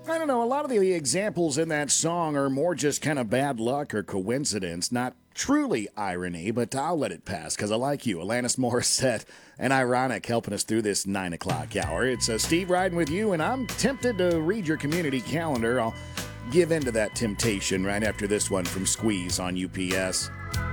I don't know. A lot of the examples in that song are more just kind of bad luck or coincidence, not truly irony, but I'll let it pass because I like you. Alanis Morissette and Ironic helping us through this 9 o'clock hour. It's Steve riding with you, and I'm tempted to read your community calendar. I'll give in to that temptation right after this one from Squeeze on UPS.